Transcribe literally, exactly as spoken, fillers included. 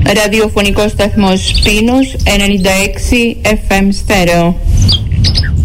Ραδιοφωνικός σταθμός Πίνους ενενήντα έξι εφ εμ στέρεο.